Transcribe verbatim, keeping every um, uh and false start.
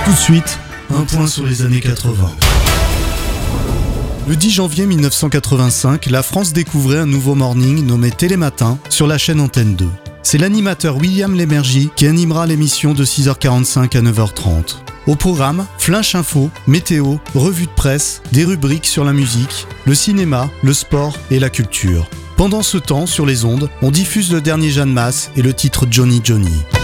Tout de suite, un point sur les années quatre-vingts. Le dix janvier mille neuf cent quatre-vingt-cinq, la France découvrait un nouveau morning nommé Télématin sur la chaîne Antenne deux. C'est l'animateur William Lémergie qui animera l'émission de six heures quarante-cinq à neuf heures trente. Au programme, Flash Info, météo, revue de presse, des rubriques sur la musique, le cinéma, le sport et la culture. Pendant ce temps, sur les ondes, on diffuse le dernier Jeanne Masse et le titre Johnny Johnny.